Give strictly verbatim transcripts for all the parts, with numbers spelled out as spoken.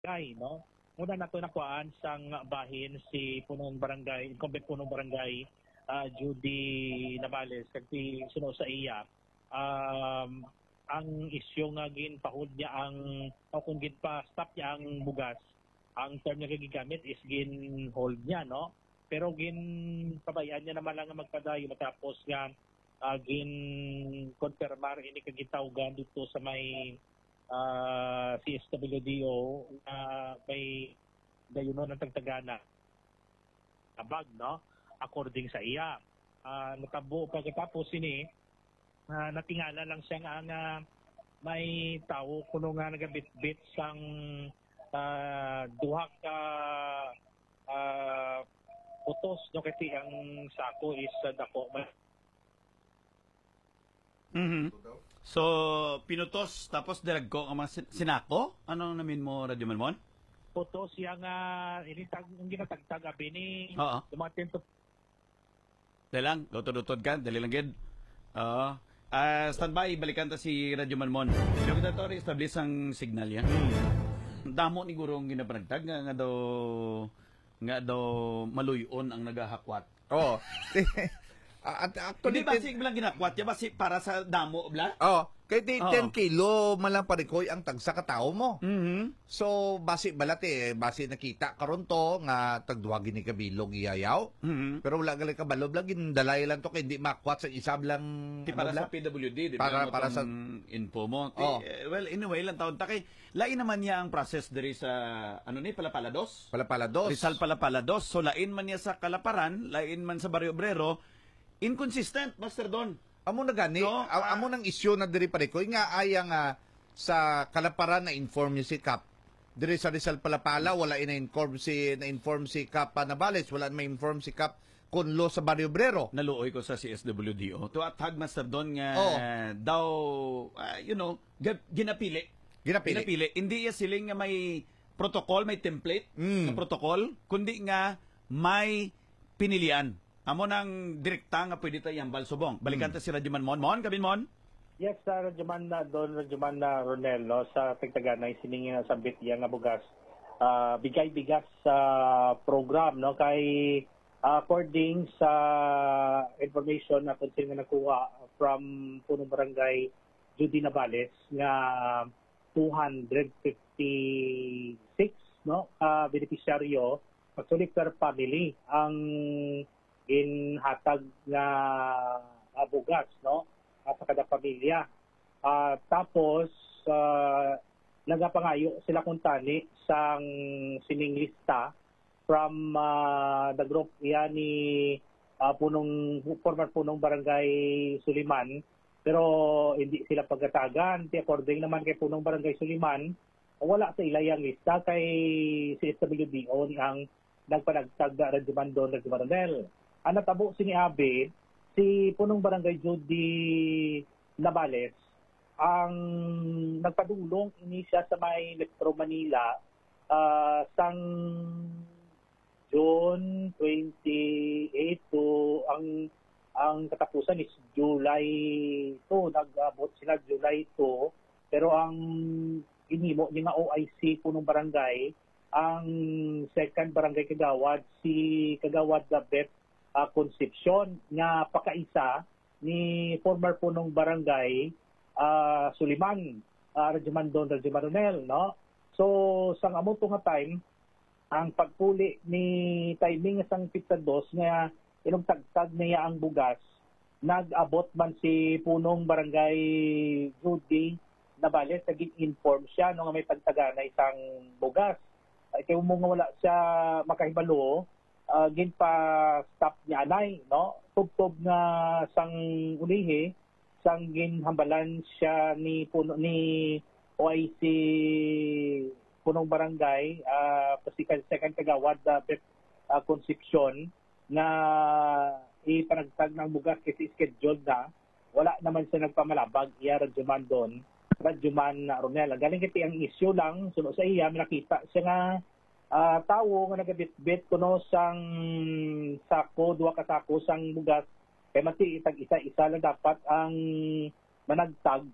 barangay, no? Muna na ito nakuhaan sang bahin si punong barangay, incumbent punong barangay, uh, Judy Navales, kasi suno sa iya. Um, ang isyo nga ginpahod niya ang, o kung ginpa-stop niya ang bugas, ang term niya gigamit is gin-hold niya, no? Pero gin-pabayaan niya naman lang nga magpadayo matapos nga uh, gin-confirmar ini kagitawgan dito sa may uh, C S W D O na uh, may dayuno ng tagtagana abag, no? According sa iya. Uh, natabo pagkatapos ini uh, natingala lang siya nga nga may tao kuno nga nagabit-bit sang uh, duha ka uh, utos, no? Kasi ang sako is uh, dako. Mm-hmm. So, pinutos tapos diragko ang mga sinako? Ano namin mo, Radyo Malmon? Putos siya nga, initag, yung ginatagtag abi ni Oo. dumating to. Dali lang, lutod-lutod ka, dali lang gid. Oo. Uh, standby, balikan ta si Radyo Malmon. Yung kita to, establish ang signal yan. Hmm. Damo ni gurong ginapanagtag nga, nga daw nga daw maluyon ang nagahakwat. Oo. At actually, hindi ba si bilang ginakwat niya ba si para sa damo bla? Oh, kay di ten kilo malang parikoy ang tagsa ka tao mo. Mhm. So basi balat eh, basi nakita karon to nga tagduwagi ni kabilong iyayaw. Mhm. Pero wala gali kabalo lagi dalay lang to kay di makwat sa isa lang Di para ano sa P W D, di para ba? para sa info mo. Ti, oh. eh, well, anyway, lang taon ta kay lain naman niya ang process diri sa ano ni Palapalados. Palapalados. Rizal Palapalados. So lain man niya sa Kalaparan, lain man sa Barrio Obrero. Inconsistent, Master Don. Amo na gani, no? uh, amo nang isyu na diri parikoy nga ayang uh, sa Kalaparan na inform niya si Kap. Diri sa Rizal Palapala wala ina-inform si na-inform si Kap Navales, wala ma-inform si Kap Kunlo sa Barrio Obrero. Naluoy ko sa C S W D O. To atag Master Don nga oh. daw uh, you know, ginapili. Ginapili. Ginapili. Hindi ya siling nga may protocol, may template mm. na protocol, kundi nga may pinilian. Amo nang direkta nga pwede tayo yung balsobong. Balikan ta si Radyoman Mon. Mon, kabin Mon? Yes, sa Radyoman na doon, Radyoman na Ronel, no? Sa Tagtaganay, siningin na sabit yan nga bugas. Uh, bigay-bigas sa program, no? Kay uh, according sa information na kung sino nakuha from punong barangay Judy Navales nga two hundred fifty-six, no? Uh, beneficiaryo, actually per family, ang ginhatag nga uh, bugas, no? Uh, sa kada pamilya. Uh, tapos, uh, nagapangayo sila kung tani sang sining lista from uh, the group yan ni uh, punong, former punong barangay Suliman. Pero hindi sila pagkatagan. According naman kay punong barangay Suliman, wala sa ilayang lista kay C S W D O ang nagpanagtag na Radyoman Don Radyoman. Ang natabo si ni Abe, si punong barangay Judy Navales, ang nagpadulong ini siya sa may Metro Manila uh, sang June twenty-eight to ang ang katapusan is July two, nag-abot sila July two, pero ang inimo ni nga O I C punong barangay, ang second barangay kagawad si Kagawad Gabet Uh, Concepcion nga pakaisa ni former punong barangay uh, Suliman, uh, Radyoman Don Radyoman Ronel, no? So sang amo to nga time ang pagpuli ni timing sang fifty-two nga inong tagtag niya ang bugas, nag-abot man si punong barangay Judy Navales, naging-inform siya no nga may tagtaga na isang bugas. Ay kay mo nga wala siya makahibalo, Uh, gin pa stop niya anay, no? Tubtob nga sang ulihi, sang gin hambalan siya ni puno ni O I C punong barangay, uh, pasikan second kagawad uh, uh, Concepcion na ipanagtag ng bugas kasi scheduled na. Wala naman siya nagpamalabag, iya Radyoman Don, Radyoman Ronel. Galing kiti ang issue lang, suno sa iya, nakita siya nga Uh, tawo nga nagabit-bit kuno sang sako, duwa ka sako sang bugas, kay mati itag isa-isa lang dapat ang managtag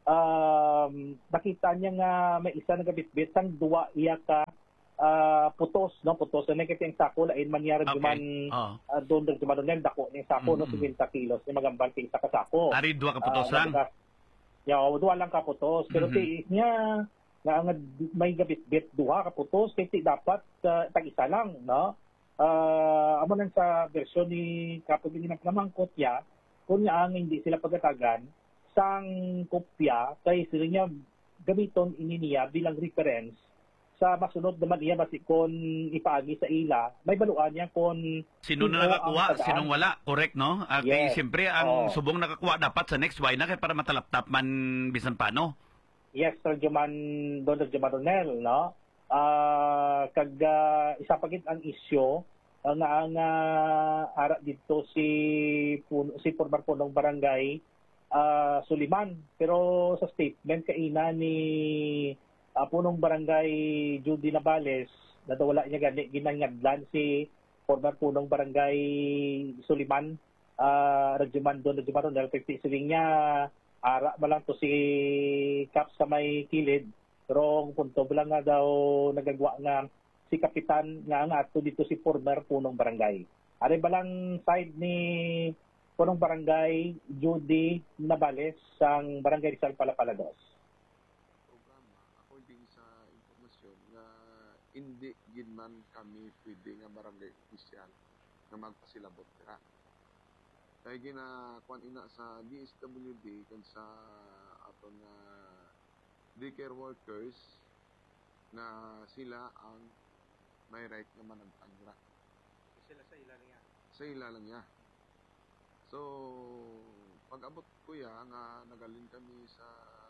um, nakita niya nga may isa nagabitbit sang duwa iya ka ah, putos, no? Putos. So, nakita yung sako, lain man niya Okay. radyuman Oh. uh, doon radyuman doon, dako ng sako, no? Mm-mm. twenty kilos, yung magambal kay isa ka sako. Ari dua ka putos Ah, lang. mabugas. Ya, o, duwa lang ka putos. Pero Mhm. tiis niya, nga nga may gabit-bit duha ka putos, kaya ti dapat uh, tag-isa lang, no? Ah, amo lang sa versyon ni kapag ginapamangkot niya, kung nga ang hindi sila pagkatagan, sang kopya, kay sila niya gamiton ini niya bilang reference sa masunod naman iya basi kon ipaagi sa ila, may baluan niya kon Sino na sino nakakuha, ang tadaan. sinong wala. Correct, no? Ah, kay Yes. siyempre, ang Oo. subong nakakuha dapat sa next why na kay para matalaptap man bisan paano. Yes, Radyoman Don Radyoman Ronel, no? Ah, kag ah, isa pagit ang isyo ah, nga ang ah, ara dito si Pun- si former punong barangay ah, Suliman. Pero sa statement kaina ni ah, punong barangay Judy Navales na daw wala niya gani ginangadlan si former punong barangay Suliman uh, Radyoman Don Radyoman Ronel kay siling niya ara ba lang to si Cap sa may kilid. Pero ang punto ba lang nga daw nagagawa nga si Kapitan nga nga ato dito si former punong barangay. Ari ba lang side ni punong barangay Judy Navales sang barangay Rizal Palapalados. Programa according sa impormasyon nga hindi gid man kami pwede nga barangay official nga magpasilabot dira. Kaya gina kuan ina sa D S W D kag sa aton nga daycare workers na sila ang may right nga managtangra. Sila sa ila niya. Sa ila lang niya. So, pag-abot ko ya nga nagaling kami sa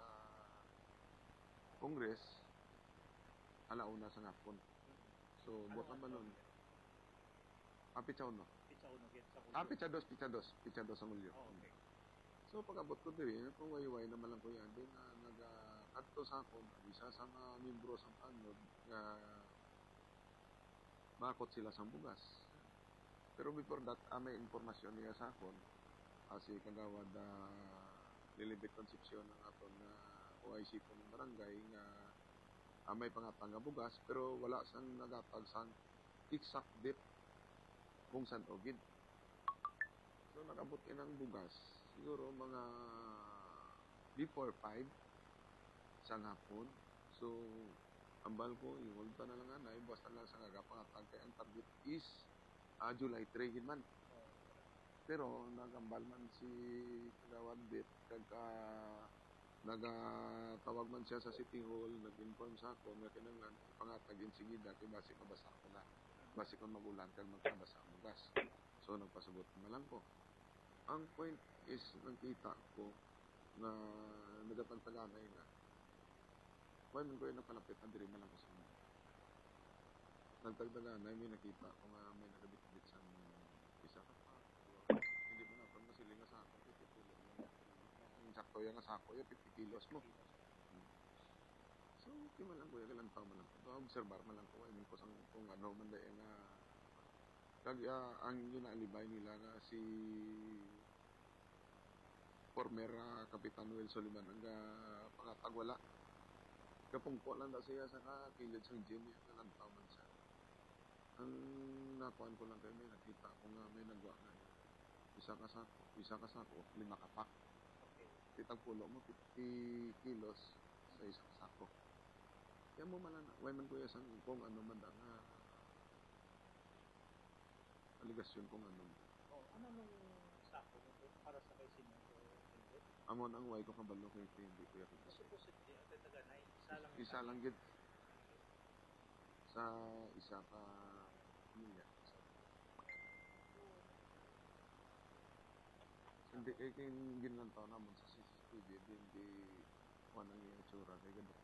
Congress, alauna sa ngapon. So, buot naman nun. Ah, pitsa uno. Ah, pitsa dos, pitsa dos. Pitsa dos sa mulyo. So, pag-abot ko diri, kung wayway naman lang ko yan, din na nag-adto sa akon, isa sa mga membro sa panod, nga makot sila sa bugas. Pero before that, ah, may informasyon niya sa akon, kasi kagawad na Lilibet Concepcion ng aton na O I C po ng barangay nga ah, may pangatang nga bugas, pero wala sang nagatag sang exact date kung saan ogid. So, nakabot ng bugas, siguro mga before five sa hapon. So, ambal ko, iwag pa na lang anay, basta lang sa nga pangatang kay ang target is ah, July three gid man. Pero nagambal man si Kagawad Bit kagka nagatawag man siya sa City Hall, nag-inform sa ako nga kinanglan pangatagin sige dati basi mabasa ko na. Basi ko magulan kag magpabasa ang bugas. So nagpasabot na lang ko. Ang point is nakita ko na nagatagtaganay na. Why man ko yung napalapit na diri man lang ko sa mga. Nagtagtaganay may nakita ko nga may nagabit-bit sa isa ka pa. Hindi mo na pag masiling nga sa ako, fifty kilos. Yung sakto yung nga sa ako, yung fifty kilos mo. So, okay man lang ko, yung lang tao man lang ko. Observar man lang ko, I mean ko sang kung ano man dahil nga kag uh, ang ginaalibay nila nga si former uh, Kapitan Will Soliman ang uh, pangatagwala. Kapungko lang daw siya sa kakilid sa gym yung nalantaw man siya. Ang nakuhan ko lang kayo, may nakita ko nga may nagwa nga isa ka sako, isa ka sako, lima ka pack. Titang pulo mo, fifty kilos sa isang sako. Kaya mo malana, why man ko yasang kung ano man da nga aligasyon kung ano. Oh, ano nung sako mo para sa kay sino? Amon ang why ko kabalo kay hindi ko yakit. Supposedly, at taganay, isa lang. Isa lang gid sa isa ka pamilya. Hindi kay kay ginlantaw namon sa C C T V din di kuan ang itsura kay gadto.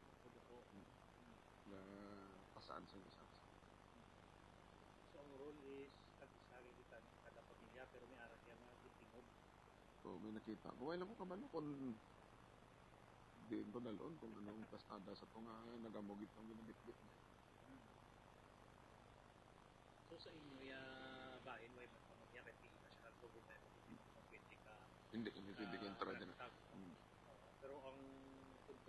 Na pasaan sa isa. So, ang role is tag-isari kita ng kada pamilya pero may aral yan na titingog. So may nakita ko wala mo kabalo kung di ko dalon kung anong pastada sa tunga nagamogit ng ginabitbit. So, sa inyo, ya bain, may magpamagya kay Pilipinas National Government, pwede ka Hindi hindi pwede kay entrada na. tag. Hmm. Pero ang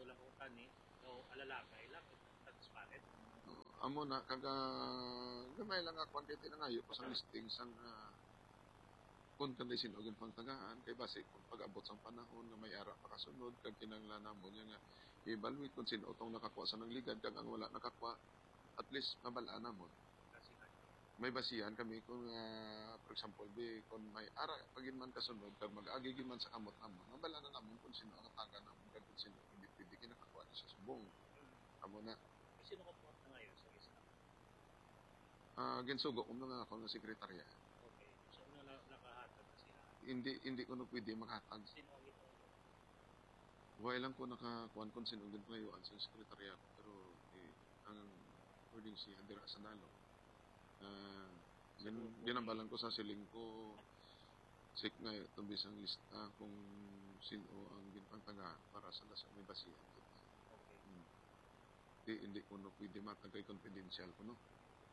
lang kung tani o alalakay lang transparent. Uh, amo na kaga gamay lang ako quantity na ngayo pa sa listing sang uh, kung kanday sinugin pang tagaan kay base kung pag-abot sang panahon nga may ara pa kasunod kag kinahanglan namo nya nga i-evaluate kung sino utong nakakuha sa nangligad kag ang wala nakakuha at least mabalaan namon. May basihan kami kung uh, for example bi kung may ara pagin man kasunod kag mag-agi man sa kamot namon mabalaan na namon kung sino ang taga namon kag kung sino hindi pwede kinakakuha sa subong. Amo na Sino ka po na ngayon sa isa? uh, ginsugo ko na ako ng sekretarya. Okay. So, na nakahatag na sila. Hindi hindi ko na pwede makatag. Sino ang ito? Wala lang ko nakakuan kung sino din playuan sa sekretarya pero eh, ang wording si Andrea Sanalo. Uh, din ginambalan ko sa siling ko sik nga itong bisang lista kung sino ang ginpangtaga para sa nasa may basihan. Okay. Hmm. Di, hindi ko na pwede matagay confidential ko no.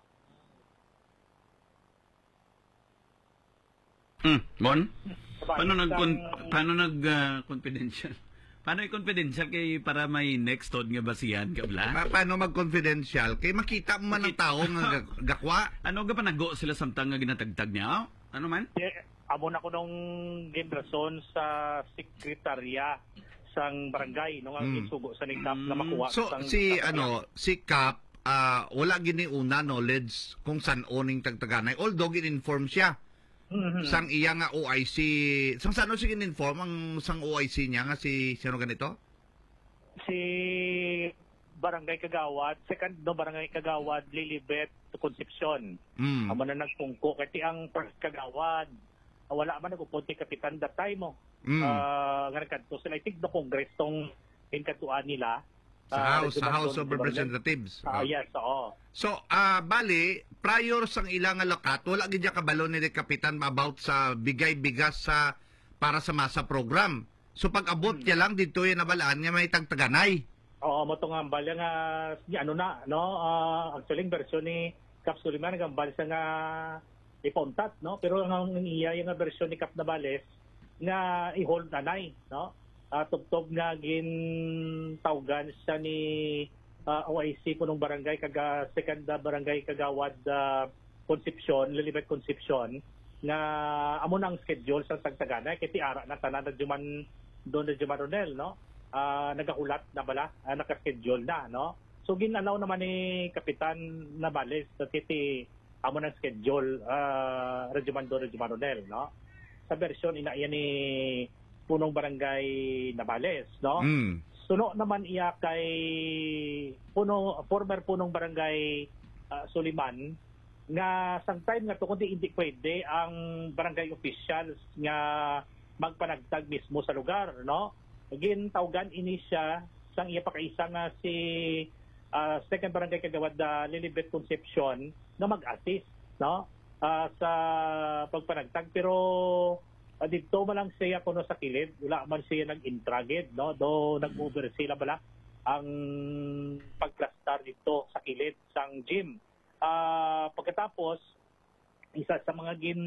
Hmm, Mon? Sabay, Paano nag isang- paano nag ah, confidential? Paano i-confidential kay para may next tod nga basihan ka bla? Pa- paano mag-confidential? Kay makita mo man ang tao nga gak- gakwa. Ano ga pa naggo sila samtang nga ginatagtag niya? Ano man? Eh, amo na ko nung ginrason sa sekretarya sang barangay nung ang Mm. isugo sa ningkap na Mm. makuha So sang si sekretarya. ano, si Cap ah, wala gini una knowledge kung saan oning tagtaganay. Although gin-inform siya Mhm. sang iya nga O I C. Sang saan si gin-inform ang sang O I C niya nga si sino ganito? si Barangay Kagawad, second no Barangay Kagawad, Lilibet, Concepcion. Mm. Amo na nagpungko kasi ang first Kagawad ah, wala man nagpupunti kapitan that time mo. Mm. Ah, nga nagkadto sila I think the Congress tong inkatuan nila. Sa Ah, House, sa Regional House of Zone, Representatives. Ah, Oh. yes, oo. So, ah bali, prior sang ilang nga lokat, wala gid niya kabalo ni Kapitan about sa bigay bigas sa para sa masa program. So pag abot Hmm. niya lang dito yung nabalaan nga may tagtaganay. Oo, mo tong ambal nga si ano na, no? Ah, actually ang version ni Cap Suliman gambal sa nga ipontat, no? Pero ang ang iya yung nga version ni Cap Navales nga i-hold nanay, no? Uh, tubtob nga gin tawgan siya ni ah, O I C punong barangay kaga second ah, barangay Kagawad uh, Concepcion, Lilibet Concepcion nga amo nang schedule sa tagtaganay kay ti ara na tanan na juman doon na juman Ronel, no? Ah, nagakulat na bala, ah, naka-schedule na, no? So ginanaw naman ni Kapitan Navales sa titi amo ng schedule uh, Regimando Regimanonel, no? Sa version ina iya ni punong barangay Navales, no? Mm. Suno naman iya kay puno former punong barangay ah, Suliman nga sang time nga to kundi hindi pwede ang barangay officials nga magpanagtag mismo sa lugar, no? Again, tawgan ini siya sang iya pakaisa nga si ah, second barangay Kagawad uh, Lilibet Concepcion na mag-assist, no? Ah, sa pagpanagtag pero uh, dito man lang siya kuno sa kilid, wala man siya nag-intragid, no? Do nag-oversee la bala ang pagplastar dito sa kilid sang gym. Ah, pagkatapos isa sa mga gin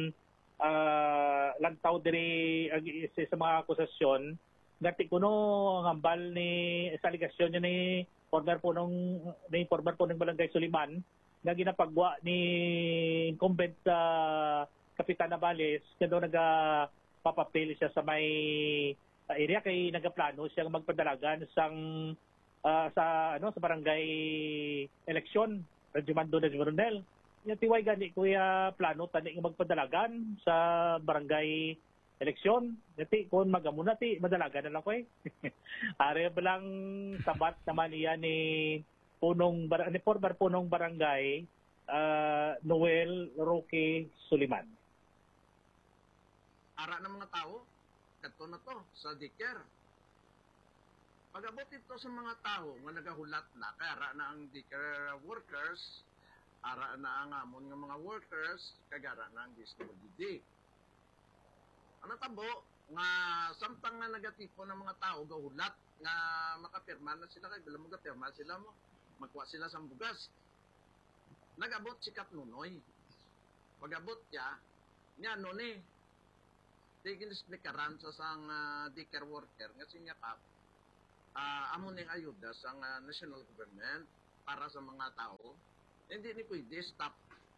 ah, lantaw diri ag- isa sa mga akusasyon ngati kuno ang ambal ni sa aligasyon niya ni former punong ni former punong barangay Suliman nga ginapagwa ni incumbent sa Kapitan Navales nga daw naga papapil siya sa may uh, area kay nagaplano siyang magpadalagan sang ah, sa ano sa barangay eleksyon Regimando de Coronel. Yung tiway gani kuya plano tani nga magpadalagan sa barangay eleksyon. Ngati kung magamuna ti madalagan na lang ko eh. Are lang sabat naman iya ni punong bar ni former punong barangay ah, Noel Roque Suliman. Ara ng mga tao, kadto na to sa diker. Pag-abot ito sa mga tao nga nagahulat na, kaya ara na ang diker workers, ara na ang amon nga mga workers, kagara na ang D S W D. Ano tabo, nga samtang nga negatibo ng mga tao gahulat nga makapirma na sila kay bilang magapirma sila mo, magkuha sila sa bugas. Nagabot si Kap Nunoy. Pag-abot niya, niya no ni, tigil explikaran sa sang uh, diker worker nga sinya Kap, ah, amo ning ayuda sa nga national government para sa mga tao, hindi ni pwede stop.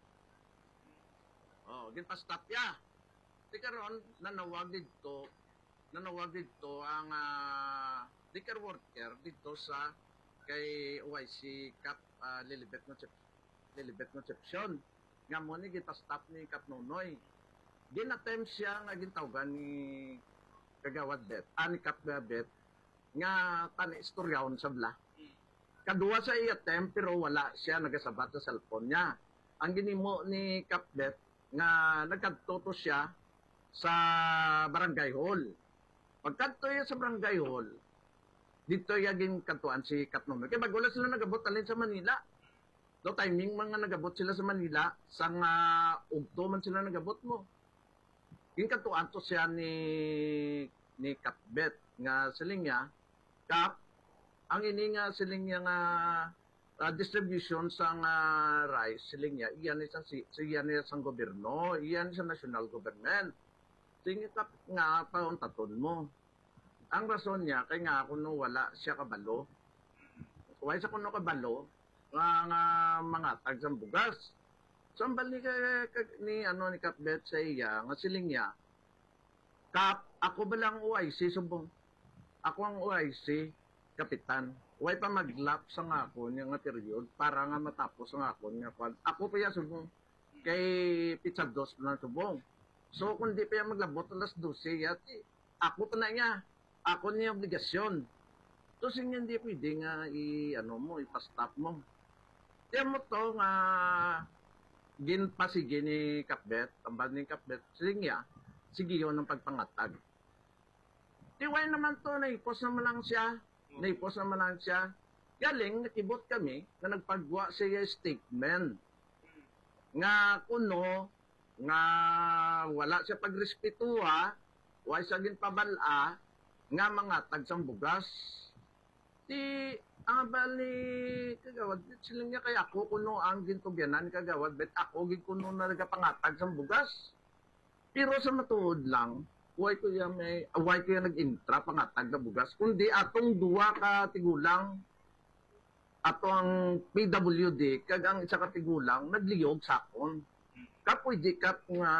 Oh, ginpa-stop ya. Di karon nanawag dito, nanawag dito ang uh, dicker worker dito sa kay O I C Cap uh, Lilibet Concepcion. Lilibet Concepcion. Nga mo ni ginpa-stop ni Cap Nonoy. Ginatem siya nga gintawgan ni Kagawad Bet, ani Cap Bet, nga tani istoryahon sa bla. Kadua sa i-attempt pero wala siya nagasabat sa cellphone niya. Ang ginimo ni Cap Bet nga nagkadto siya sa barangay hall. Pagkadto sa barangay hall, dito yaging katuan si Cap Nonoy. Kaya bago sila nagabot alin sa Manila. Do timing mga nagabot sila sa Manila, sang uh, ugto man sila nagabot mo. Yung katuan to siya ni ni Cap Bet nga siling niya, Cap, ang ini nga siling niya nga uh, distribution sa nga rice, siling niya, iyan isa si iyan niya sa gobyerno, iyan sa national government. Sige Cap nga taon taton mo. Ang rason niya kay nga kuno wala siya kabalo. Why sa kuno kabalo nga nga mga tagsang bugas. Sambal ni, ni, ano, ni Cap Bet sa iya, nga siling niya, Cap, ako ba lang O I C, sumbong? Ako ang O I C, kapitan. Huwag pa maglap sa nga ako niya nga period para nga matapos nga ako niya. Ako pa yan, sumbong, kay Pizza Dos na sumbong. So, kung di pa yan maglabot alas dose, yat, ako pa na niya. Ako niya obligasyon. So, siya hindi pwede nga i, ano mo, ipastop mo. Kaya mo to nga, ginpasige ni Cap Bet, tambal ni Cap Bet, sige niya, sige yun ang pagpangatag. Tiway naman to, naipos naman lang siya, naipos naman lang siya. Galing, nakibot kami, na nagpagwa siya statement. Nga kuno, nga wala siya pagrespetuha, wala siya ginpabala, nga mga tagsang bugas. Ti, ang bali, kagawad, sila niya kaya ako kuno ang gintugyanan, kagawad, bet ako gikuno na nagapangatag sa bugas. Pero sa matuod lang, why ko yan may, why ko yan nag-intra pangatag na bugas, kundi atong duwa ka tigulang, ato ang P W D, kag ang isa ka tigulang, nagliyog sakon. Kapoy di ka nga,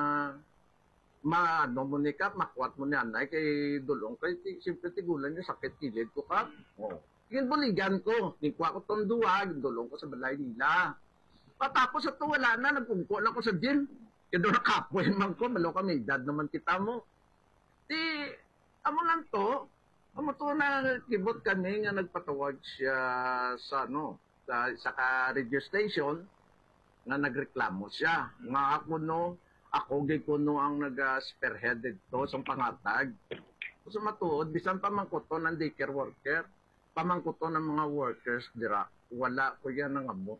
maano mo ni Kap, makwat mo ni anay kay dulong, kay siyempre tigulan niya sakit kilid ko Kap. Oh. Yung buligan ko, nikwa ko tong duwa, dulong ko sa balay nila. Patapos sa to, wala na, nagpungko na ko sa gym. Kaya doon nakapoy man ko, malo kami, dad naman kita mo. Di, amo lang to, amo to na kibot kami nga nagpatawag siya sa, ano, sa, sa ka-radio station, nga nagreklamo siya. Nga ako, no, ako gay ko no ang nag-spearhead dito sa pangatag. So matuod, bisan pamangkuto ng daycare worker, pamangkuto ng mga workers dira, wala ko yan ng amot.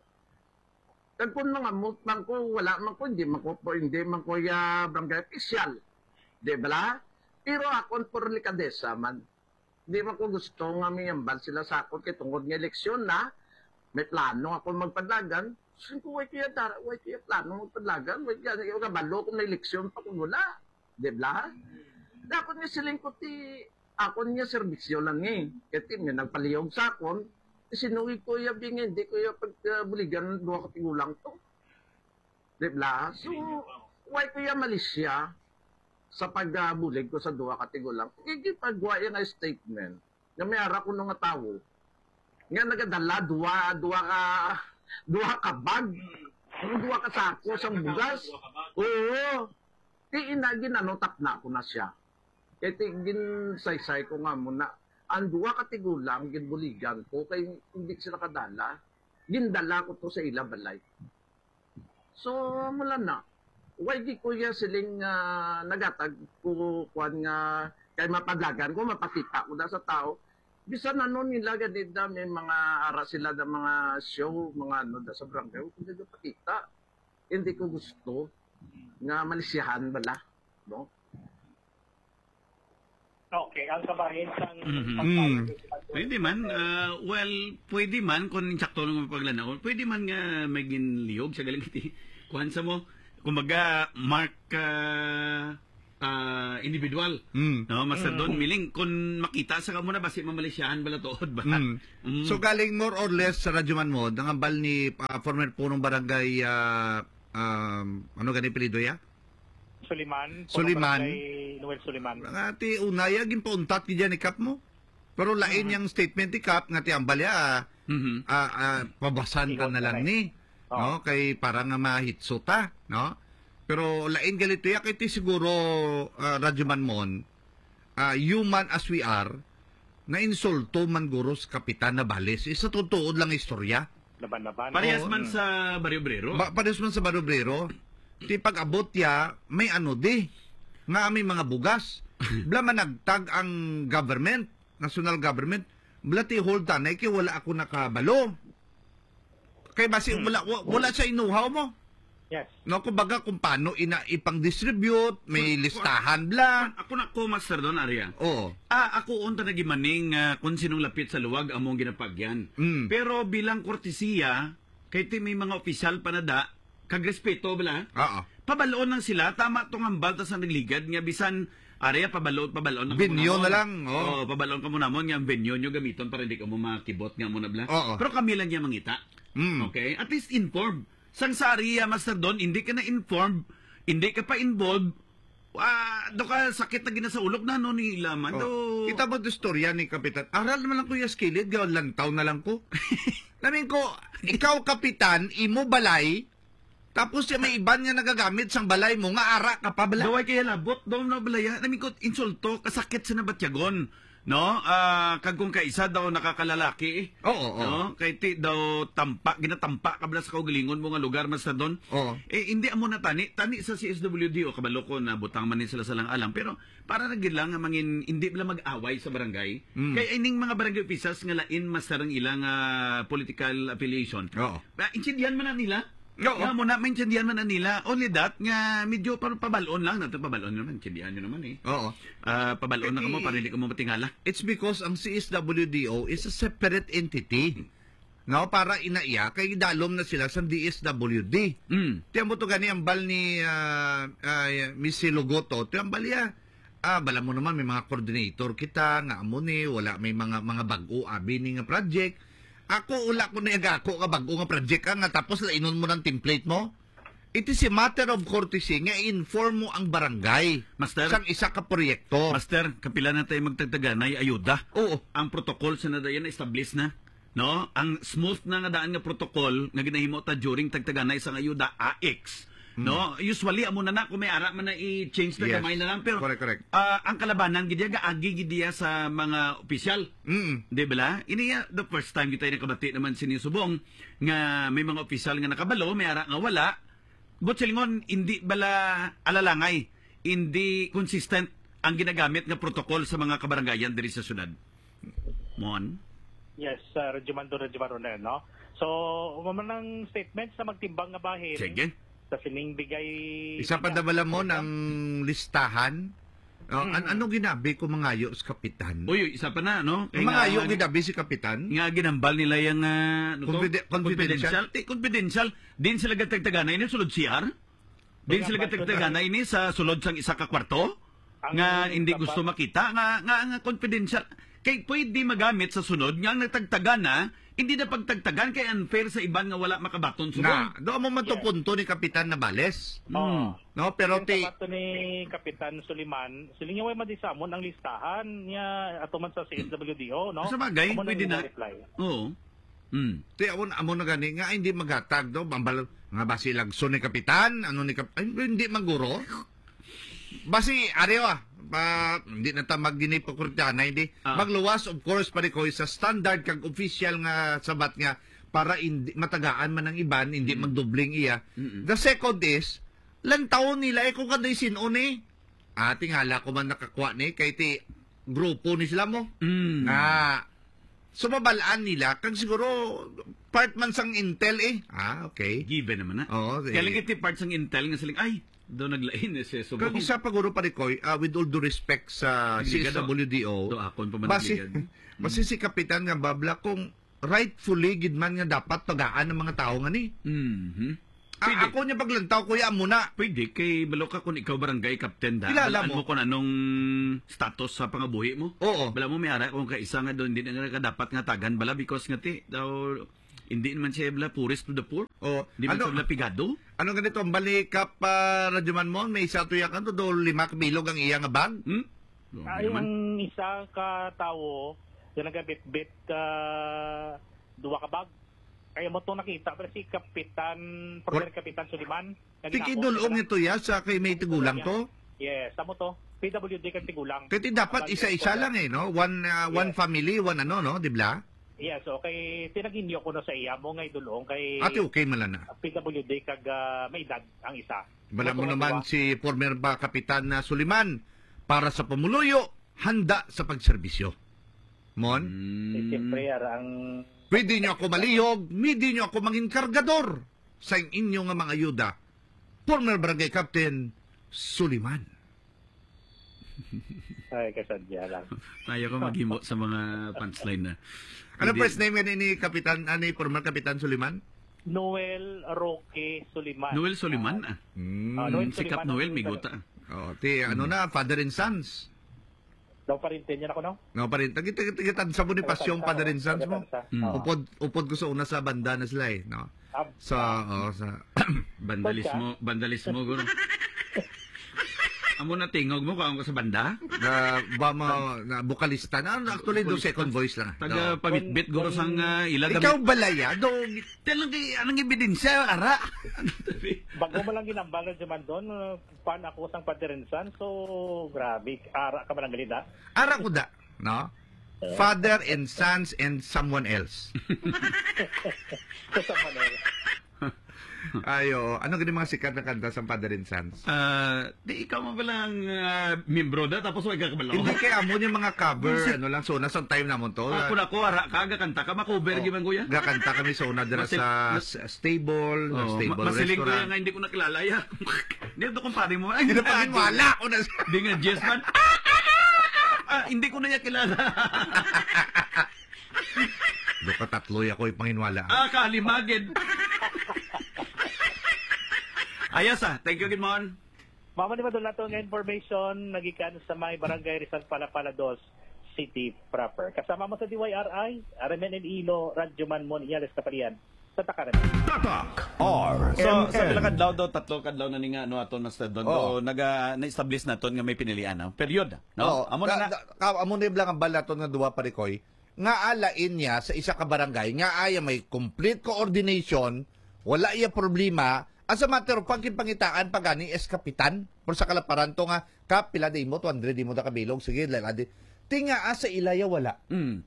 Kag kung mga amot man ko, wala man ko, hindi man ko po, hindi man ko ya barangay official. Di ba? Pero akon por likadesa man. Hindi man ko gusto nga may ambal sila sa akon kay tungkol ng eleksyon na may plano ako magpadlagan. Saan ko, wait kaya tara, wait kaya plano magpadlagan, wait kaya yung kabalo kung may eleksyon pa kung wala. Di ba? Dapat nga siling ko ti, ako niya servisyo lang eh. Kaya niya nagpaliyog sa akon, sinuwi ko yung bingin, hindi ko yung pagbuligan ng dua katigulang to. Di ba? So, why ko yung malisya sa pagbulig ko sa dua katigulang? Kikipagwa yung statement na may ara ko nung tao, nga nagadala, dua, dua ka, dua ka bag, dua ka sako sa bugas. Oo. Di inagin, ano, tapna ko na siya. Kaya gin say-say ko nga muna, ang dua katigulang, ginbuligan ko, kay hindi sila kadala, gindala ko to sa ilabalay. So, mula na, why di ko ya siling uh, nagatag ko kuan nga, kay mapadlagan ko, mapakita ko na sa tao, bisan ano nila ganit na may mga ara sila na mga show, mga ano da sa barangay, hindi ko pakita. Hindi ko gusto nga malisyahan bala, no? Okay, ang kabahin sang Mm-hmm. Pwede man, uh, well, pwede man, kung insakto nung paglanaw, pwede man nga maging liyog sa galing iti. Kuhan sa mo, kumbaga, mark, uh, ah, individual. Mm. No, Master Don, miling kung makita sa kamo na basi mamalisyahan bala tuod ba? Mm. Mm. So galing more or less sa Radyoman mo, nangambal ni ah, former punong barangay ah, um, ano gani pilido ya? Suliman. Suliman. Barangay Noel Suliman. Nga ti unaya ginpauntat ki dyan ni Kap mo. Pero lain yung statement ni Kap nga ti ambalya ah, Mhm. ah, ah, pabasan ka na lang ni. No, kay para nga mahitso ta, no? Pero lain galito ya kay ti siguro uh, Radyoman mon, ah, human as we are, na insulto man guro sa Kapitan Navales. Isa totoo lang istorya. Laban-laban. Parehas Oo. man sa Barrio Obrero. Ba, pares man sa Barobrero, ti pag-abot ya, may ano di, nga may mga bugas. Bla man nagtag ang government, national government, bla ti hold tanay, kay wala ako nakabalo. Kay basi, wala, wa- wala sa inuhaw mo. Yes. No, kumbaga kung paano ina ipang-distribute, may listahan bla. Ako na ko, Master Don, Arya. Oo. Ah, ako unta nagimaning uh, kung sinong lapit sa luwag among ginapagyan. Mm. Pero bilang kortesiya, kay ti may mga opisyal panada, kagrespeto bala, Oo. pabaloon lang sila, tama tong hambal tas ang nagligad nga bisan Arya, pabaloon, pabaloon na Venue mo na lang, oo. Oo, pabaloon ka mo namon, nga ang venue nyo gamiton para hindi ka mo makibot nga mo na bla. Oo. Pero kami lang niya mangita. Mm. Okay? At least informed. Sang sa Arya, Master Don, hindi ka na informed, hindi ka pa involved, ah, do ka sakit na gina sa ulok na no ni Ilaman. Oh. Do... Kita mo ito storya ni Kapitan. Aral naman lang ko yung skillet, gawin lang taon na lang ko. Namin ko, ikaw Kapitan, imo balay, tapos yung may iban nga nagagamit sang balay mo, nga ara ka pa bala. Daway kaya labot, daw na balaya. Namin ko, insulto, kasakit sa nabatyagon. No? Ah, kag kung kaisa daw nakakalalaki. Oo, oo. No? Kay ti daw tampa, ginatampa ka bala sa kaugalingon mo nga lugar, Master Don. Oo. Eh, hindi amo na tani. Tani sa C S W D o kabalo ko na butang man ni sila sa lang alam. Pero para na gid lang nga mangin, hindi bala mag-away sa barangay. Mm. Kaya ining mga barangay officials nga lain Master ang ilang ah, political affiliation. Oo. Ba, intindihan man na nila. Oo. Nga mo na, maintindihan man na nila. Only that, nga medyo par pabalon lang. Nato pabalon naman, intindihan nyo naman eh. Oo. Ah, pabalon na ka mo para hindi ka mo matingala. It's because ang C S W D O is a separate entity. No, para inaiya, kay dalom na sila sa D S W D. Mm. Tiyan mo to gani ang bal ni uh, uh, Miss Silogoto. Tiyan bal ya. Ah, bala mo naman may mga coordinator kita nga amo ni wala may mga mga bag-o abi ni nga project. Ako ula ko na ako ka bag-o nga project ka nga tapos lainon mo ng template mo. It is a matter of courtesy nga inform mo ang barangay. Master? Sang isa ka proyekto. Master, kapila na tayo magtagtaganay, ayuda. Oo. Ang protocol sa nadayan na establish na. No? Ang smooth na nga daan nga protocol nga ginahimo ta during tagtaganay sa ayuda, A X. No? Usually, amo na na, kung may ara man na i-change na Yes. gamay na lang. Pero Correct, correct. ah, ang kalabanan, gidya ga agi gidya sa mga opisyal. Mm. Di ba la? Ini the first time kita nakabati naman sinisubong nga may mga opisyal nga nakabalo, may ara nga wala. But silingon, hindi bala alalangay, hindi consistent ang ginagamit nga protocol sa mga kabarangayan diri sa syudad. Mon? Yes, uh, Radyoman do Radyoman Ronel, no? So, umaman ng statement sa magtimbang nga bahin. Sige. Sa sining bigay... Isa pa dabala mo ng listahan. Oh, Mm. an- ano ginabi ko mangayo sa kapitan? Uy, isa pa na, no? Kay Mangayo nga- ginabi si kapitan? nga ginambal nila yung uh, ano to? Confide- confidential? Confidential. Eh, confidential. Din sila gatagtagana ini sulod C R. Din sila gatagtagana ini sa sulod sang isa ka kwarto. Ang Nga hindi dapat- gusto makita nga nga, nga confidential. Kay pwede magamit sa sunod nga ang nagtagtagana, hindi na pagtagtagan kay unfair sa iban nga wala makabaton Na, subong. doon mo man to Yes. punto ni Kapitan Navales. Mm. No, pero Yung ti sabato ni Kapitan Suliman, siling yung madisamon ang listahan niya ato man sa C S W D O, no? Sa bagay, Amo pwede yung na. reply. Oo. Mm. ti amo amo na gani nga hindi magatag do bambal nga basi lagso ni kapitan, ano ni kap ay, hindi maguro. Basi ariwa ah, pa hindi na ta magdini pakurtana hindi Ah. magluwas of course pare ko sa standard kag official nga sabat nga para hindi matagaan man ang iban hindi magdubling iya. Mm-mm. The second is lantaw nila eh kung kanday sino ni ah tingala ko man nakakuha ni kay ti grupo ni sila mo Mm. nga sumabalaan nila kag siguro part man sang intel eh ah okay Given naman na. Oo, Kaya lang eh. iti parts ng intel nga siling, ay, doon naglain na siya subong. kag isa pa guro pa Koy, uh, with all due respect sa C S W D O Do akon pa man basi nagligad. basi si kapitan nga babla kung rightfully gid man nga dapat tagaan ng mga tao nga ni Mhm. Ah, Pwede. ako niya paglantaw, kuya, muna. Pwede, kay balo ka kung ikaw barangay captain da. Kilala Balaan mo. mo kung anong status sa pangabuhi mo. Oo. Bala mo may ara kung kaisa nga doon, hindi na nga dapat nga tagan bala because nga ti, daw, hindi naman siya bala poorest to the poor. Oh, Hindi man ano, siya bala pigado. ano ganito, ang balik pa Radyoman mo, may isa tuyakan to, do lima kabilog ang iya nga bag. Hmm? Ay, naman. ang isa ka tawo, yung nagabit-bit ka duwa ka bag. Kaya mo itong nakita, pero si Kapitan, former Kapitan Suliman. Tikidulong nito ya sa kay may tigulang to. Yes, tamo to. P W D kan tigulang. Kasi dapat isa-isa lang eh, no? One uh, one Yes. family, one ano, no? Di ba? Yes, so kay tinaginyo ko no sa iya mo ngay dulong kay Ate, okay man lang na. P W D kag uh, may edad ang isa. Bala mo Moto nga naman duwa. si former ba Kapitan na Suliman para sa pamuluyo, handa sa pagserbisyo. Mon, Eh, Siyempre, ara ang pwede nyo ako maliyog, pwede nyo ako maging kargador sa inyong mga ayuda. Former Barangay Captain Suliman. ay kasadya lang. Ayaw ko maghimo sa mga punchline na. Ano Hindi- first name yan ni Kapitan, ano former Kapitan Suliman? Noel Roque Suliman. Noel Soliman ah. Hmm. Ah, Noel Si Cap Soliman, Noel, ang- may guta. Oh, ti, ano na, Father and Sons. Daw pa rin din yan ako, no? No, pa rin. Tagit-tagitan sa Bonifasyong Father and Sons mo. Mm. Oo. Upod, upod ko sa una sa banda na sila eh, no? Ah, Sa, oh, sa, Vandalismo, vandalismo guro. Amo na tingog mo kung ako sa banda. na, ba mo, na bukalista na, actually, do second voice lang. Taga No. pabitbit guro sang uh, ila Ikaw balaya, do, Talang kay anong ebidensya ara. bago mo lang ginambal na dyan doon, uh, pan ako sang padirinsan, so grabe, ara ka man ang galida. ara ko da, no? Father and Sons and someone else. So sa Manila. Ayo, ano ganyan mga sikat na kanta sa Father and Sons? Ah, di ikaw mo balang uh, membro da tapos wag ka kabalo. Hindi kaya mo yung mga cover, ano lang, so nasa time namon to. Ako na ko ara ka aga kanta ka makover gyud man kuya. Gakanta kami sa una dira Masil- sa mas- s- stable, Oh, stable ma- masiling ko restaurant. nga hindi ko nakilala ya. Hindi to kumpare mo. Ay, Hindi pa wala ko na. Di nga Jess man. Ah, hindi ko na niya kilala. Do ka tatloy ako ipanginwala. ah, kalimagid. Ayos ah. Thank you, good morning. Mama ni Madula to nga information, nagikan sa may Barangay Rizal Palapala dos City proper. Kasama mo sa D Y R I, Aramen Ilo, Radyoman Mon, Iales Kapalian, sa Takaran. So, sa pila kadlaw daw, tatlo kadlaw na ni nga, no, ato na sa doon. Oo. Do, naga, na-establish na to nga may pinilian, no? Period, no? Oo. Amo na Ka- na. da- ka- amo na lang ang balaton nga duwa parikoy. Nga alain niya sa isa ka barangay, nga aya may complete coordination, wala iya problema. As a matter of fact, pangitaan pa gani es kapitan. Por sa kalaparan to nga, kap, pila di mo, two hundred di mo da kabilog. Sige, laladi. Tinga asa ilaya wala. Mm.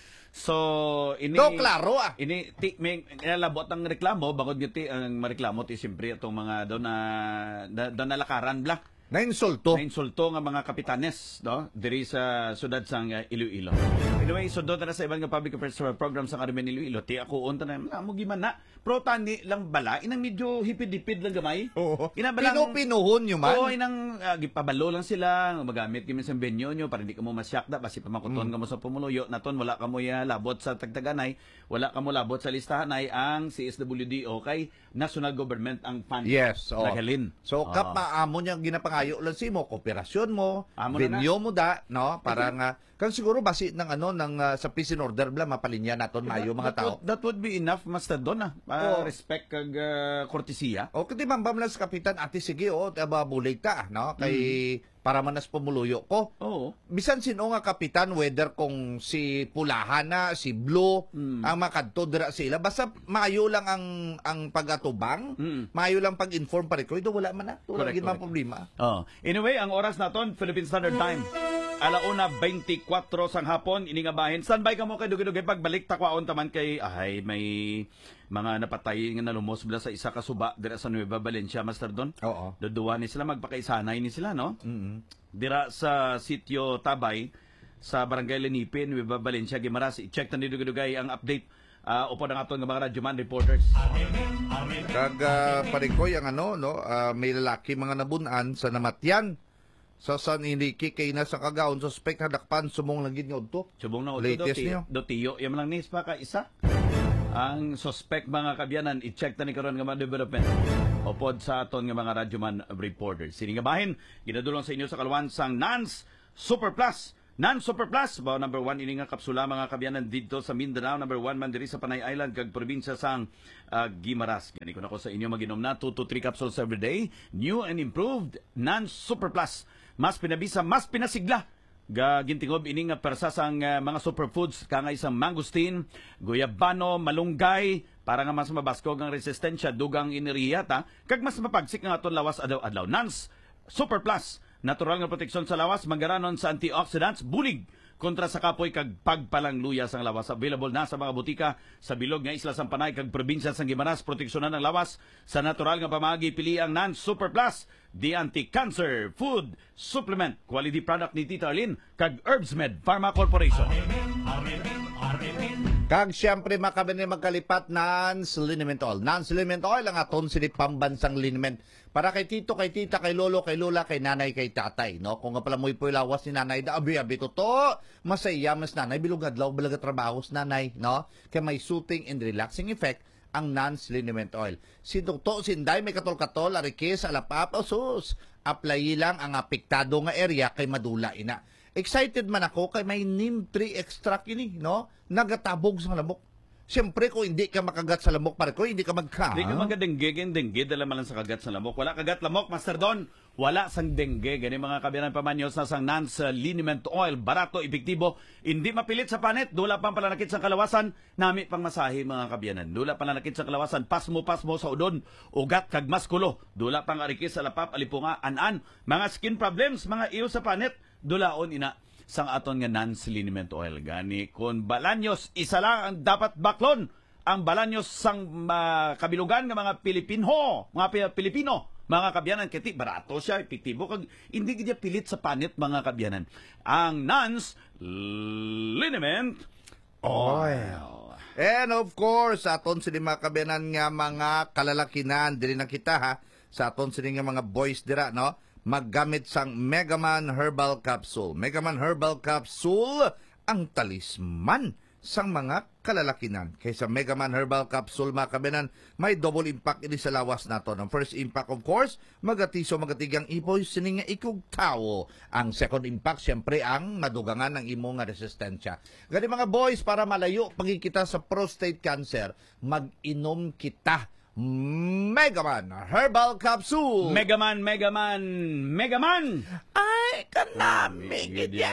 So, ini... Do, klaro ah. Ini, ti, may ilalabot ang reklamo, bagod nga ti, ang mareklamo ti, siyempre, itong mga doon na, na, doon na lakaran, bla. Na insulto. Na insulto nga mga kapitanes, no? Diri sa sudad sang uh, Iloilo. Anyway, so doon na sa ibang nga public affairs program sa Carmen Iloilo, ti ako unta na, na mo gimana, pro tani lang bala, inang medyo hipid-hipid lang gamay. Oo. Ina balang- Pinupinuhon nyo man. Oo, inang uh, gipabalo lang sila, magamit kami sa venue nyo para hindi ka mo masyakda, basi pamakuton ka mo sa pumuluyo, naton wala ka mo ya labot sa tagtaganay, wala ka mo labot sa listahanay ang C S W D o kay National Government ang fund. Yes, oo. Naghalin. So, Oo. kap maamo niya ginapangayo lang si mo, kooperasyon mo, Amo na venue mo da, no? Para nga, kan siguro basi ng ano, ng uh, sa prison order bla, mapalinya naton mayo mga that tao. Would, that would be enough, Master Don, ah. Uh, Oo. respect kag uh, kortesiya. O, kasi mambam lang sa kapitan, ate sige, o, taba bulig ta, no? Kay, para manas pumuluyo ko. Oo. Bisan sino nga kapitan, whether kung si Pulahan na, si Blue, Mm. ang makadto dira sila, basta mayo lang ang ang pagatubang, Mm. mayo lang pag-inform pa rin ko, ito wala man na, wala Correct, gid man correct. problema. Oh. Anyway, ang oras naton Philippine Standard Time. Alauna twenty-four sang hapon ini nga bahin. Standby ka mo kay dugay-dugay pagbalik takwaon taman kay ay may mga napatay nga nalumos bala sa isa ka suba dira sa Nueva Valencia, Master Don. Oo. Duduwa ni sila magpakaisanay ni sila, no? Mm. Dira sa sitio Tabay sa Barangay Lenipin, Nueva Valencia, Guimaras. I-check na ni dugay-dugay ang update uh, upod ang aton nga mga radyoman reporters. Kag uh, parikoy ang ano no, ah, may lalaki mga nabunan sa namatyan sa San Enrique kay nasa kagaon suspect hadakpan sumong lang gid nga udto. Subong na Latest do, niyo? do tiyo, yung lang nis pa ka isa. ang suspect mga kabyanan i-check ta ni karon nga mga development upod sa aton nga mga radyoman reporters. Sini nga bahin ginadulong sa inyo sa kaluwan sang Nans Super Plus. Nans Super Plus bao number one ini nga kapsula mga kabyanan dito sa Mindanao, number one man diri sa Panay Island kag probinsya sang uh, Guimaras. Gani ko na ko sa inyo maginom na two to three capsules every day. New and improved Nans Super Plus. Mas pinabisa, mas pinasigla. Ga gintingob ini nga persa sang uh, mga superfoods kangay isang mangosteen, guyabano, malunggay para nga mas mabaskog ang resistensya dugang ineriya ta kag mas mapagsik nga aton lawas adlaw-adlaw. Nans Super Plus, natural nga proteksyon sa lawas, magaranon sa antioxidants, bulig kontra sa kapoy kag pagpalang luya sang lawas. Available na sa mga butika sa bilog nga isla sang Panay kag probinsya sang Guimaras. Proteksyonan ang lawas sa natural nga pamaagi. Pili ang Nans Super Plus, the anti-cancer food supplement. Quality product ni Tita Arlene kag Herbsmed Pharma Corporation. Kag siyempre makabini magkalipat Nans Liniment Oil. Nans Liniment Oil ang aton silip pambansang liniment para kay tito, kay tita, kay lolo, kay lola, kay nanay, kay tatay, no? Kung nga pala mo'y lawas ni nanay, da abi abi to masaya mas nanay bilog adlaw balaga trabaho sa nanay, no? Kay may soothing and relaxing effect ang Nans Liniment Oil. Si Dokto Sinday may katol-katol, arikis, alapap, osus. Apply lang ang apektado nga area kay madula ina. Excited man ako kay may neem tree extract ini, no? Nagatabog sa lamok. Siyempre, kung hindi ka makagat sa lamok, pare ko, hindi ka magka. Hindi ka magadengge, dengge, dala man lang sa kagat sa lamok. Wala kagat lamok, Master Don. Wala sang dengge. Gani mga kabiyanan pamanyos na sang Nans uh, Liniment Oil. Barato, epektibo. Hindi mapilit sa panet. Dula pang palanakit sa kalawasan. Nami pang masahe mga kabiyanan. Dula palanakit sa kalawasan. Pasmo-pasmo sa udon. Ugat kag maskulo. Dula pang arikis sa lapap, alipunga, an-an. Mga skin problems, mga iyo sa panet. Dulaon ina sang aton nga Nans Liniment Oil. Gani kun balanyos isa lang ang dapat baklon, ang balanyos sang uh, kabilugan nga mga Pilipino, mga Pilipino, mga kabyanan, kiti barato siya, epektibo kag hindi gid pilit sa panit mga kabyanan. Ang Nans Liniment Oil. And of course, aton sini mga kabyanan nga mga kalalakinan diri na kita ha. Sa aton sini nga mga boys dira, no? Maggamit sang Megaman Herbal Capsule. Megaman Herbal Capsule ang talisman sang mga kalalakinan. Kaysa Megaman Herbal Capsule, mga kabinan, may double impact ini sa lawas nato. Ang first impact, of course, magatiso magatigang ipoy sining nga ikog tao. Ang second impact, siyempre, ang madugangan ng imo nga resistensya. Gani mga boys, para malayo pagkikita sa prostate cancer, mag-inom kita Megaman Herbal Capsule. Megaman, Megaman, Megaman. Ay, kanami gidya.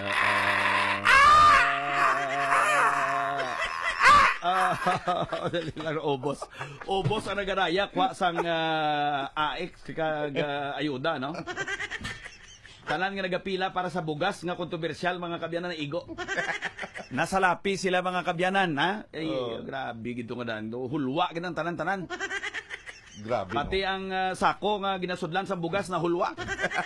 Ah, dali lang obos. Obos ang nagaraya kwa sang uh, A X kag uh, ayuda, no? Tanan nga nagapila para sa bugas nga kontrobersyal mga kabyanan na igo. Nasa lapi sila mga kabyanan, ha? Ay, oh. Grabe gito nga daan. Hulwa ginang tanan-tanan. Grabe. Pati no? ang uh, sako nga ginasudlan sa bugas na hulwa.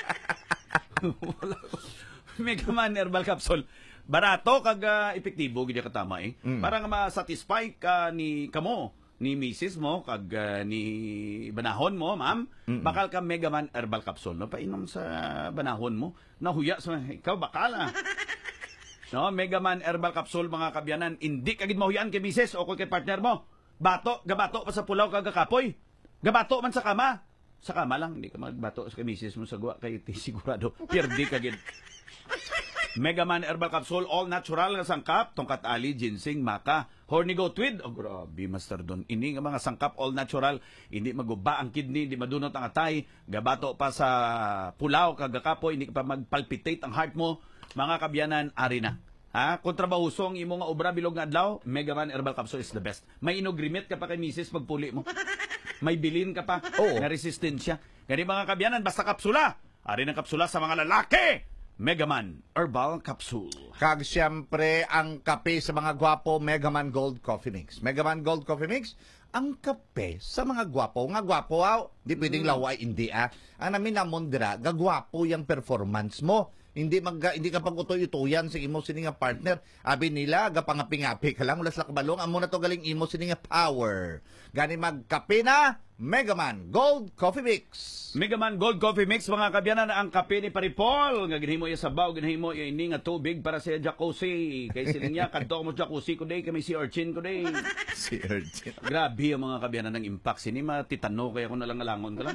Megaman Herbal Capsule. Barato kag uh, epektibo gid ka tama eh. Mm. Para nga ma-satisfy ka ni kamo, ni misis mo kag uh, ni banahon mo, ma'am. Mm-mm. Bakal ka Megaman Herbal Capsule. No, painom sa banahon mo. Nahuya sa ikaw bakal ah. No, Megaman Herbal Capsule mga kabyanan, hindi kagid mahuyan kay misis o kay partner mo. Bato, gabato pa sa pulaw kag kapoy. Gabato man sa kama. Sa kama lang, hindi ka magbato sa misis mo sa guwa kay sigurado. Pierdi kagid. Megaman Herbal Capsule, all natural nga sangkap, tongkat ali, ginseng, maka, horny goat tweed. Oh, grabe, Master Don. Ini nga mga sangkap, all natural. Hindi maguba ang kidney, hindi madunot ang atay. Gabato pa sa pulaw, kagakapoy, hindi pa magpalpitate ang heart mo. Mga kabyanan, ari na. Ha? Kung trabahuso ang imo nga obra bilog nga adlaw, Megaman Herbal Capsule is the best. May inogrimit ka pa kay misis pagpuli mo. May bilin ka pa oh. na resistensya. Gani mga kabyanan, basta kapsula. Ari ng kapsula sa mga lalaki. Megaman Herbal Capsule. Kag siyempre ang kape sa mga gwapo, Megaman Gold Coffee Mix. Megaman Gold Coffee Mix, ang kape sa mga gwapo. Nga gwapo, aw, di pwedeng mm. laway, hindi ah. Ang namin namon dira, gagwapo yung performance mo. Hindi mag hindi ka pag-utoy-utoyan sa imo sini nga partner. Abi nila gapangapi-ngapi ka lang ulas la kabalong amo na to galing imo sini nga power. Gani magkape na Megaman Gold Coffee Mix. Megaman Gold Coffee Mix, mga kabyanan, ang kape ni Paripol. Nga ginhimo yung sabaw, ginhimo yung ini nga tubig para sa jacuzzi. Kay siling niya, kadto mo jacuzzi ko day, kami si Urchin ko day. Si Urchin. Grabe ang mga kabyanan ng impact. Sinima, titano, kaya ko nalang alangon ka lang.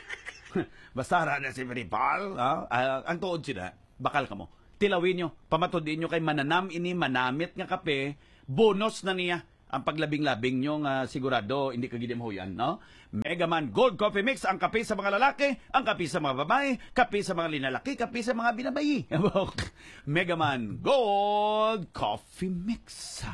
Basta ra na si Paripol. Ah, ah, ang tuod sila, bakal ka mo. Tilawin nyo, pamatodin nyo kay mananam ini, manamit nga kape, bonus na niya ang paglabing-labing nyo nga sigurado hindi ka gidi mahuyan, no? Megaman Gold Coffee Mix, ang kape sa mga lalaki, ang kape sa mga babae, kape sa mga linalaki, kape sa mga binabayi. Megaman Gold Coffee Mix.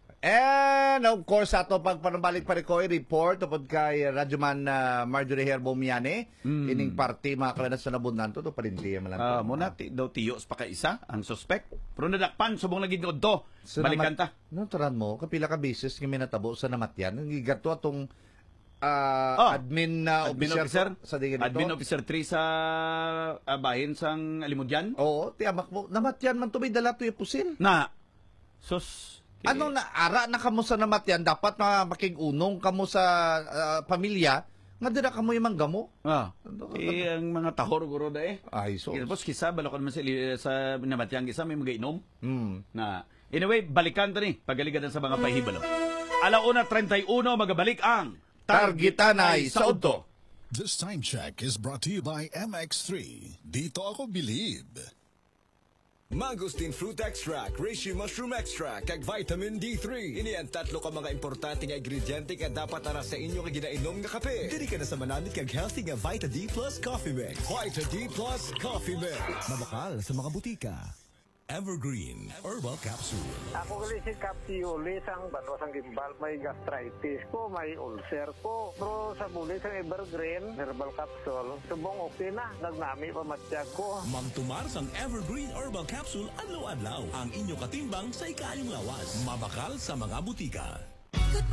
And of course, ato pagpanambalik pa rin ko, report tupod kay Radyoman uh, Marjorie Herbomiane, mm. ining party mga kalanas na nabunan to, to parintiya malang. Uh, muna, ti, daw tiyos pa ka isa, ang suspect. Pero nadakpan, subong lagi ko do. So, balikan ta. No, taran mo, kapila ka bisis, kami natabo sa namatyan. Ang gigato atong uh, oh, admin, uh, admin officer, officer sa digin admin officer three sa uh, bahin sang Alimudyan. Oo, tiyamak mo. Namatyan man to, may dala to yung pusil. Na, sus... Ano na, ara na kamo sa namatyan, dapat na makigunong kamo sa uh, pamilya, nga dira kamo yung manggamo. Ah, eh, ang mga tahor guro da eh. Ay, so. Tapos kisa, balokon man sa, sa namatyan kisa, may mga inom. Mm. Na, anyway, balikan to ni, pagaligan sa mga pahibalo. Alauna thirty-one, magabalik ang Targitanay sa Udto. This time check is brought to you by M X three. Dito ako believe. Mangosteen Fruit Extract, Reishi Mushroom Extract, kag Vitamin D three. Ini ang tatlo ka mga importante nga ingrediente nga dapat ara sa inyo nga ginainom nga kape. Dili ka na sa manamit kag healthy nga Vita D Plus Coffee Mix. Vita D Plus Coffee Mix. Mabakal sa mga butika. Evergreen Herbal Capsule. Ako gali si Capsiulis ang banwas ang gimbal, may gastritis ko, may ulcer ko. Pero sa bulis ang Evergreen Herbal Capsule, subong okay na, nagnami pa matiyag ko. Mamtumar sang Evergreen Herbal Capsule adlaw-adlaw ang inyo katimbang sa ikayong lawas. Mabakal sa mga butika.